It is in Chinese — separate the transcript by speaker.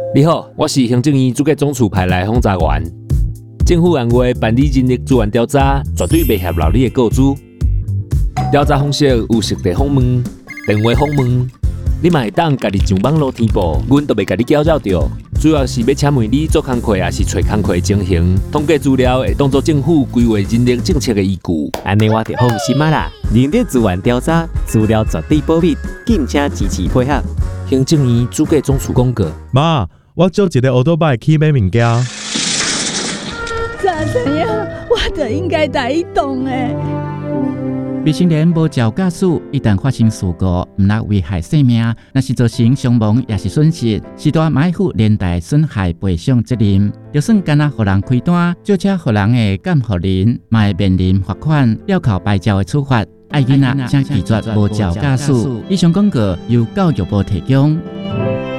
Speaker 1: 你好，我是行政院主计总处派来轰查员。政府按月办理人力资源调查，绝对袂泄露你的个资。调查方式有实地访问、电话访问，你嘛会当家己上网络填报，阮都袂甲你搅扰着。主要是要请问你做工课，还是找工课情形，统计资料会当作政府规划人力政策的依据。
Speaker 2: 安尼我就放心啦。人力资源调查资料绝对保密，敬请支持配合。
Speaker 1: 行政院主计总处公告。
Speaker 3: 妈，我借一个奥多拜去买物件。
Speaker 4: 早知影，我就应该带伊动诶。
Speaker 5: 未成年无照驾驶，一旦发生事故，毋但危害生命，若是造成伤亡也是损失，是大买负连带损害赔偿责任。就算干那互人开单，借车互人的监护人，嘛会面临罚款、吊扣牌照的处罚。爱囡仔请拒绝无照驾驶。以上广告由教育部提供。